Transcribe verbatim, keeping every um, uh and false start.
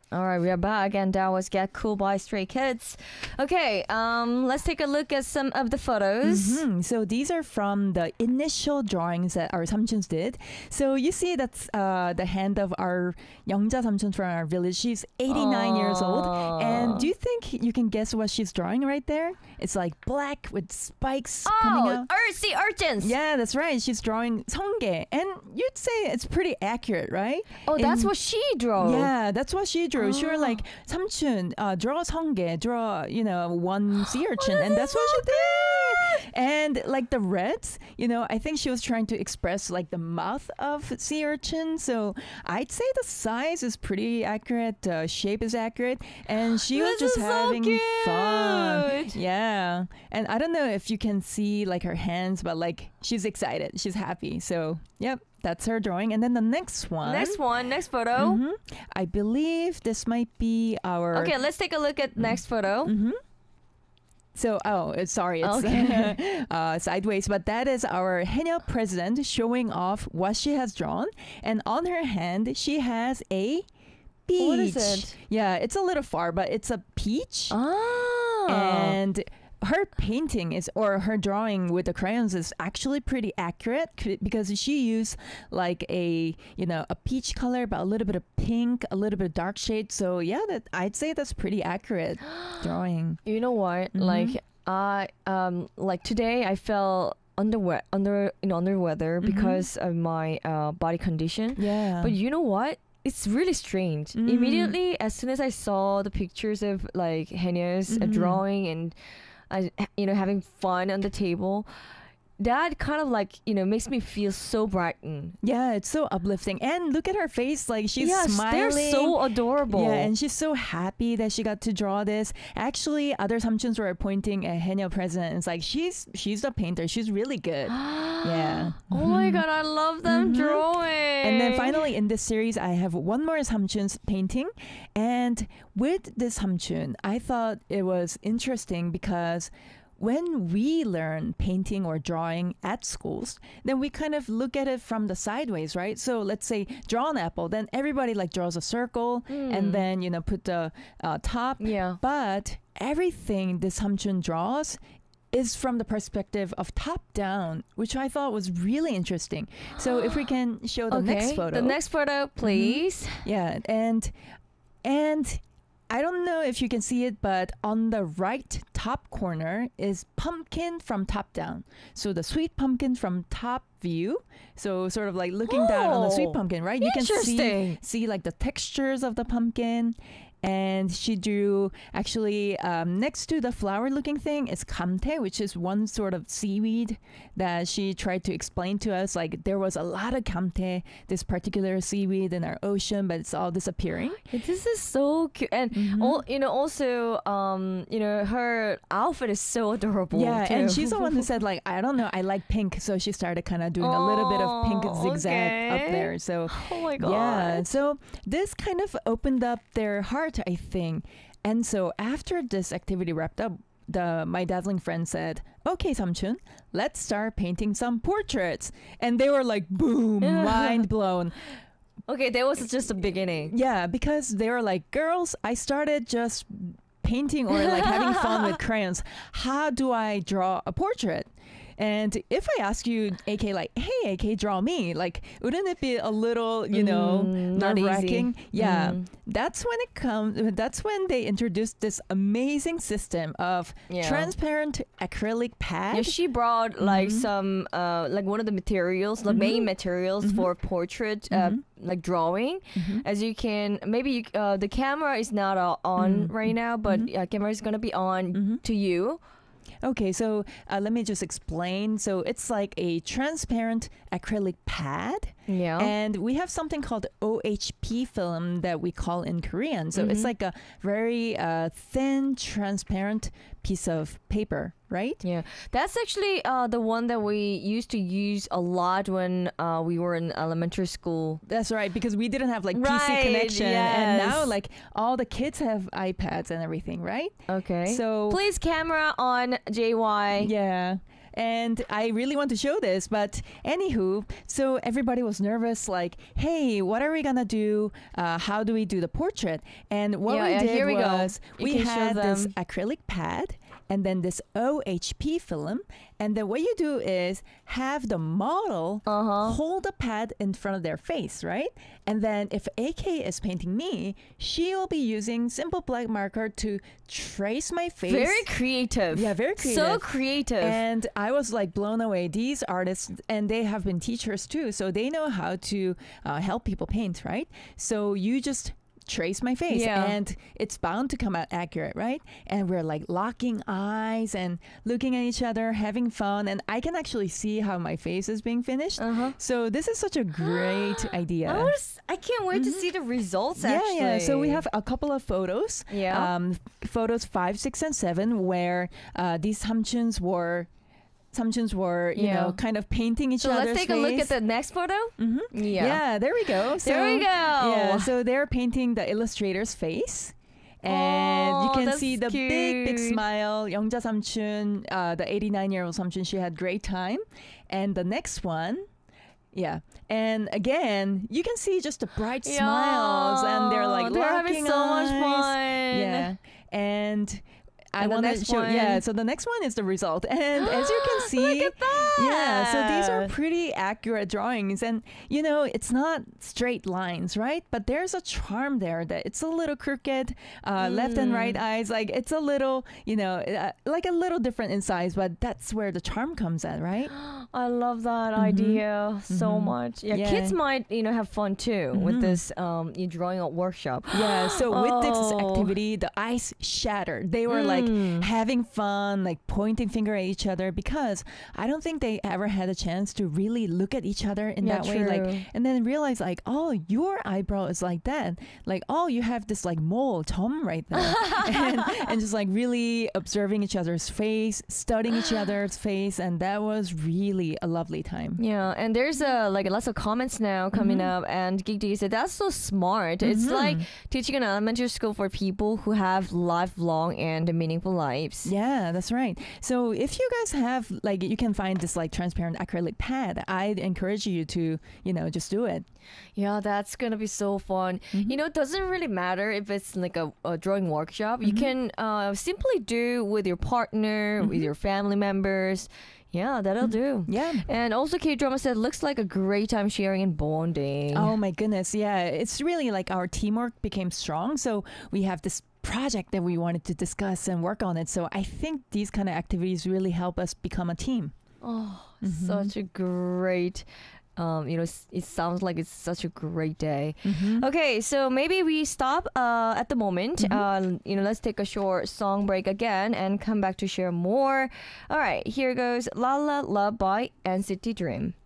All right, we are back, and that was Get Cool by Stray Kids. Okay, um, let's take a look at some of the photos. Mm-hmm. So these are from the initial drawings that our samchuns did. So you see that's uh, the hand of our Youngja samchun from our village. She's eighty-nine years old. And do you think you can guess what she's drawing right there? It's like black with spikes coming Oh, out. ur- sea urchins. Yeah, that's right. She's drawing 성게. And you'd say it's pretty accurate, right? Oh, that's In- what she drew. Yeah, that's what she drew. She was Oh. like, 삼촌, uh, draw 성게, draw, you know, one sea urchin. and that's what she did. And like the reds, you know, I think she was trying to express like the mouth of sea urchin. So I'd say the size is pretty accurate. The shape is accurate. And she was This just is so having fun. cute. Yeah. And I don't know if you can see like her hands, but like she's excited. She's happy. So, yep. That's her drawing. And then the next one. Next one, next photo. Mhm. I believe this might be our. Okay, let's take a look at next photo. hmm So, oh, uh, sorry, it's Okay. uh, sideways, but that is our Haenyeo president showing off what she has drawn. And on her hand, she has a peach. What is it? Yeah, it's a little far, but it's a peach. Ah. And her painting is, or her drawing with the crayons is actually pretty accurate c- because she used like a, you know, a peach color, but a little bit of pink, a little bit of dark shade. So yeah, that I'd say that's pretty accurate drawing. You know what? Mhm. Like I um like today I felt under we- under you know under weather Mhm. because of my uh, body condition. Yeah. But you know what? It's really strange. Mm. Immediately, as soon as I saw the pictures of like Henya's uh, Mhm. drawing and uh, you know having fun on the table, that kind of like you know makes me feel so brightened. Yeah, it's so uplifting. And look at her face, like she's yes, smiling. they're so adorable. Yeah, and she's so happy that she got to draw this. Actually, other samchuns were pointing at Haenyeo president. And it's like she's she's a painter. She's really good. Yeah. Oh my Mhm. god, I love them Mhm. drawing. And then finally in this series, I have one more samchun's painting. And with this samchun, I thought it was interesting because when we learn painting or drawing at schools, then we kind of look at it from the sideways, right? So let's say draw an apple, then everybody like draws a circle Mm. and then, you know, put the uh, top. yeah. But everything this samchun draws is from the perspective of top down, which I thought was really interesting. So if we can show the okay. next photo. The next photo, please. Yeah, and and I don't know if you can see it, but on the right top corner is pumpkin from top down. So the sweet pumpkin from top view. So sort of like looking down on the sweet Oh, pumpkin, right? You can see Interesting. see like the textures of the pumpkin. And she drew actually um, next to the flower looking thing is kamte, which is one sort of seaweed that she tried to explain to us. Like there was a lot of kamte, this particular seaweed in our ocean, but it's all disappearing. This is so cute, and Mhm. all you know. Also, um, you know, her outfit is so adorable. Yeah, and too. she's the one who said like, I don't know, I like pink, so she started kind of doing a little bit of pink Oh, zigzag up okay. there. So Oh my god. yeah, so this kind of opened up their heart, I think. And so after this activity wrapped up, the my dazzling friend said, "Okay, Samchun, let's start painting some portraits." And they were like, boom, mind blown. Okay, that was just the beginning. Yeah, because they were like, girls, I started just painting or like having fun with crayons. How do I draw a portrait? And if I ask you, A K, like, hey, A K, draw me, like, wouldn't it be a little, you know, Mm, not nerve-wracking? easy. Yeah, Mm. that's when it comes. That's when they introduced this amazing system of Yeah. transparent acrylic pad. Yeah, she brought like Mhm. some uh like one of the materials, the main Mhm. materials Mhm. for portrait uh Mhm. like drawing. Mhm. As you can maybe you, uh the camera is not uh, on Mhm. right now, but Mhm. uh, camera is gonna be on Mhm. to you. Okay, so uh, let me just explain. So it's like a transparent acrylic pad. Yeah. And we have something called O H P film that we call in Korean. So it's Mhm. like a very uh, thin, transparent piece of paper, right? Yeah, that's actually uh, the one that we used to use a lot when uh, we were in elementary school. That's right, because we didn't have like P C Right, connection. And now yes. like all the kids have iPads and everything, right? Okay. So please camera on J Y. yeah. And I really want to show this, but anywho, so everybody was nervous, like, hey, what are we gonna do? Uh, how do we do the portrait? And what Yeah, we yeah, did here we go. was You we can show had this them. acrylic pad and then this O H P film. And then what you do is have the model Uh-huh. hold the pad in front of their face, right? And then if A K is painting me, she will be using simple black marker to trace my face. Very creative. Yeah, very So creative. creative. And I was like blown away. These artists, and they have been teachers too, so they know how to uh, help people paint, right? So you just trace my face Yeah. and it's bound to come out accurate, right? And we're like locking eyes and looking at each other, having fun, and I can actually see how my face is being finished. uh-huh. So this is such a great idea. I, was, I can't wait to see the results, Yeah, actually. yeah. So we have a couple of photos. Yeah. Um, photos five, six, and seven, where uh, these samchuns were, samchuns were, you Yeah. know, kind of painting each So other's let's take a look at face. the next photo. Mhm. Yeah. Yeah, there we go. So, There we go. Yeah, so they're painting the illustrator's face. And you Oh, can that's see the big, big cute. smile. Youngja Samchun, uh, the eighty-nine-year-old Samchun, she had great time. And the next one, yeah. And again, you can see just the bright smiles. And they're like they're having locking so much eyes. fun. Yeah. And I And the want to next show, yeah. one. So the next one is the result. And as you can see, Look at that. yeah, so these are pretty accurate drawings. And, you know, it's not straight lines, right? But there's a charm there that it's a little crooked, uh, left and right Mm. eyes. Like, it's a little, you know, uh, like a little different in size, but that's where the charm comes at, right? I love that Mhm. idea so Mhm. much. Yeah, Yeah. kids might, you know, have fun too with Mhm. this um you drawing art workshop. Yeah, so with this Oh. activity, the ice shattered. They were like Mm. having fun, like pointing finger at each other, because I don't think they ever had a chance to really look at each other in Yeah, that way. Like, true. and then realize like, oh, your eyebrow is like that. Like, oh, you have this like mole, tom right there. and, and just like really observing each other's face, studying each other's face. And that was really a lovely time. Yeah, and there's uh, like lots of comments now coming Mhm. up, and Geek D said that's so smart. It's Mhm. like teaching an elementary school for people who have lifelong and meaningful lives. Yeah, that's right. So if you guys have like, you can find this like transparent acrylic pad, I'd encourage you to, you know, just do it. Yeah, that's gonna be so fun. Mhm. You know, it doesn't really matter if it's like a, a drawing workshop. You Mhm. can uh, simply do with your partner, with Mhm. your family members. Yeah, that'll do. Yeah. And also, K Drama said, looks like a great time sharing and bonding. Oh my goodness. Yeah. It's really like our teamwork became strong. So we have this project that we wanted to discuss and work on it. So I think these kind of activities really help us become a team. Oh, Mhm. such a great. Um, you know, s- it sounds like it's such a great day. Mhm. Okay, so maybe we stop uh, at the moment. Mhm. Uh, you know, let's take a short song break again and come back to share more. All right, here goes La La La by N C T Dream.